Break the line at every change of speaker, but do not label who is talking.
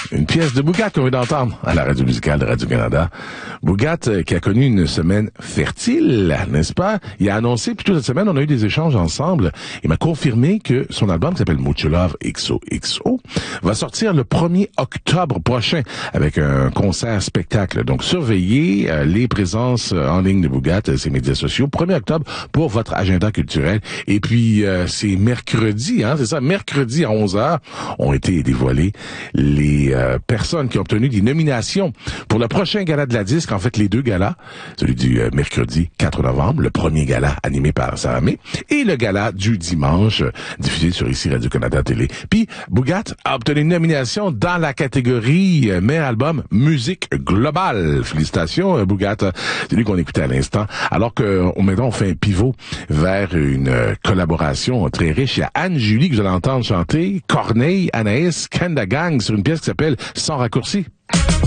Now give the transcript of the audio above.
Une pièce de Bougat qu'on vient d'entendre à la radio musicale de Radio-Canada. Bougat qui a connu une semaine fertile, n'est-ce pas? Il a annoncé, plutôt cette semaine, on a eu des échanges ensemble. Il m'a confirmé que son album qui s'appelle Mucho Love XOXO va sortir le 1er octobre prochain avec un concert-spectacle. Donc, surveillez les présences en ligne de Bougat, ses médias sociaux, 1er octobre pour votre agenda culturel. Et puis, c'est mercredi, c'est ça, mercredi à 11h, ont été dévoilés les personnes qui ont obtenu des nominations pour le prochain gala de la disque. En fait, les deux galas, celui du mercredi 4 novembre, le premier gala animé par Sarah May, et le gala du dimanche, diffusé sur ici Radio-Canada Télé. Puis, Bougat a obtenu une nomination dans la catégorie meilleur album musique globale. Félicitations, Bougat. C'est lui qu'on écoutait à l'instant. Alors que, maintenant, on fait un pivot vers une collaboration très riche. Il y a Anne-Julie que vous allez entendre chanter, Corneille, Anaïs, Kenda Gang sur une pièce qui s'appelle Sans raccourci.